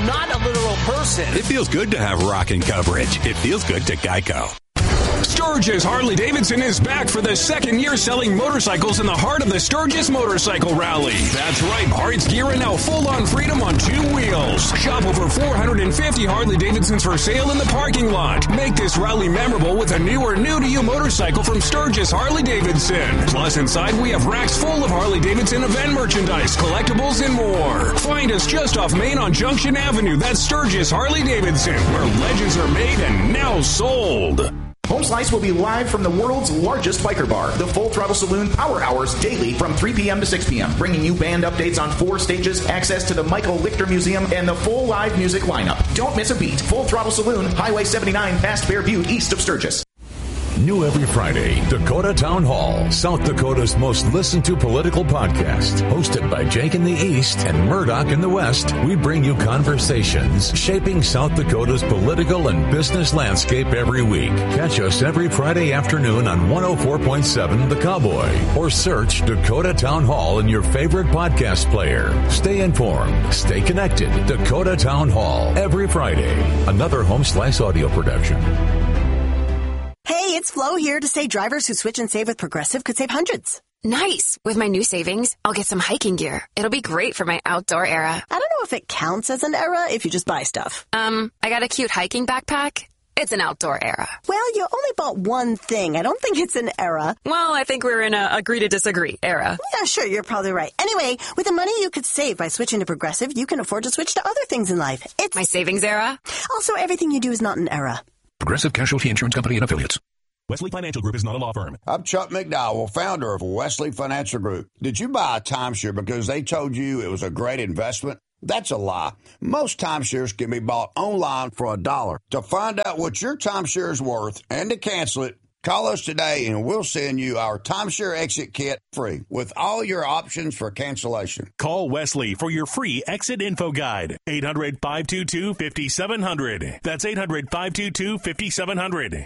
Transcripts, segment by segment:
not a literal person. It feels good to have rockin' coverage. It feels good to Geico. Sturgis Harley-Davidson is back for the second year selling motorcycles in the heart of the Sturgis Motorcycle Rally. That's right, parts, gear, and now full-on freedom on 2 wheels. Shop over 450 Harley-Davidsons for sale in the parking lot. Make this rally memorable with a new or new-to-you motorcycle from Sturgis Harley-Davidson. Plus, inside we have racks full of Harley-Davidson event merchandise, collectibles, and more. Find us just off Main on Junction Avenue. That's Sturgis Harley-Davidson, where legends are made and now sold. Home Slice will be live from the world's largest biker bar, the Full Throttle Saloon Power Hours, daily from 3 p.m. to 6 p.m., bringing you band updates on 4 stages, access to the Michael Lichter Museum, and the full live music lineup. Don't miss a beat. Full Throttle Saloon, Highway 79, past Fairview, east of Sturgis. New every Friday, Dakota Town Hall, South Dakota's most listened to political podcast. Hosted by Jake in the East and Murdoch in the West, we bring you conversations shaping South Dakota's political and business landscape every week. Catch us every Friday afternoon on 104.7 The Cowboy, or search Dakota Town Hall in your favorite podcast player. Stay informed, stay connected. Dakota Town Hall, every Friday. Another Home Slice audio production. Hey, it's Flo here to say drivers who switch and save with Progressive could save hundreds. Nice. With my new savings, I'll get some hiking gear. It'll be great for my outdoor era. I don't know if it counts as an era if you just buy stuff. I got a cute hiking backpack. It's an outdoor era. Well, you only bought one thing. I don't think it's an era. Well, I think we're in a agree to disagree era. Yeah, sure, you're probably right. Anyway, with the money you could save by switching to Progressive, you can afford to switch to other things in life. It's my savings era. Also, everything you do is not an era. Progressive Casualty Insurance Company and Affiliates. Wesley Financial Group is not a law firm. I'm Chuck McDowell, founder of Wesley Financial Group. Did you buy a timeshare because they told you it was a great investment? That's a lie. Most timeshares can be bought online for $1. To find out what your timeshare is worth and to cancel it, call us today and we'll send you our timeshare exit kit free with all your options for cancellation. Call Wesley for your free exit info guide. 800-522-5700. That's 800-522-5700.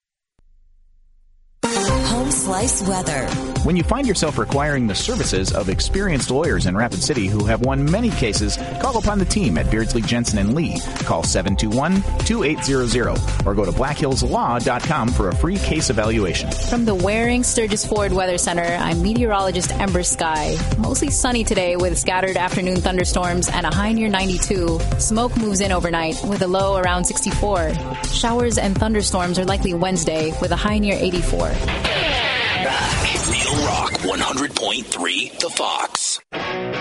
Home Slice weather. When you find yourself requiring the services of experienced lawyers in Rapid City who have won many cases, call upon the team at Beardsley, Jensen, and Lee. Call 721-2800 or go to blackhillslaw.com for a free case evaluation. From the Waring Sturgis Ford Weather Center, I'm meteorologist Ember Sky. Mostly sunny today with scattered afternoon thunderstorms and a high near 92. Smoke moves in overnight with a low around 64. Showers and thunderstorms are likely Wednesday with a high near 84. Real Rock 100.3 The Fox.